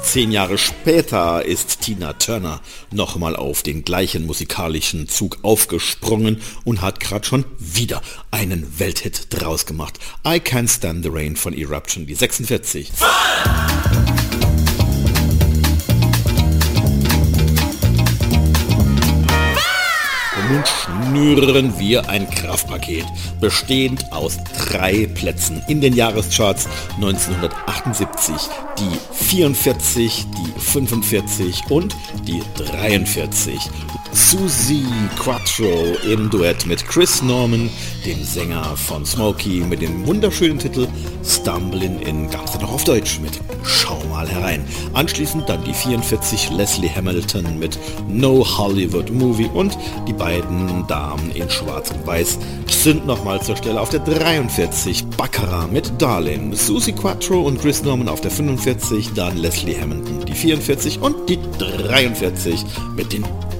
10 Jahre später ist Tina Turner nochmal auf den gleichen musikalischen Zug aufgesprungen und hat gerade schon wieder einen Welthit draus gemacht. I Can't Stand the Rain von Eruption, die 46. Nun schnüren wir ein Kraftpaket, bestehend aus 3 Plätzen in den Jahrescharts 1978, die 44, die 45 und die 43. Suzi Quatro im Duett mit Chris Norman, dem Sänger von Smokey, mit dem wunderschönen Titel Stumbling In, gab es ja noch auf Deutsch mit Schau mal herein. Anschließend dann die 44 Leslie Hamilton mit No Hollywood Movie und die beiden Damen in Schwarz und Weiß sind nochmal zur Stelle auf der 43 Baccarat mit Darling, Suzi Quatro und Chris Norman auf der 45, dann Leslie Hamilton die 44 und die 43 mit den